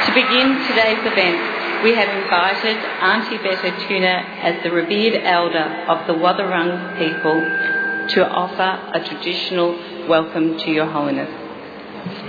To begin today's event, we have invited Auntie Betta Tuna as the revered elder of the Wathaurong people to offer a traditional welcome to Your Holiness.